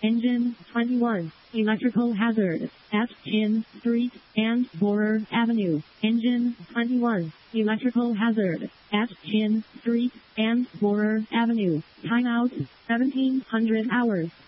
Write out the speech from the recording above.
Engine 21. Electrical hazard. At Chin Street and Borer Avenue. Engine 21. Electrical hazard. At Chin Street and Borer Avenue. Timeout 1700 hours.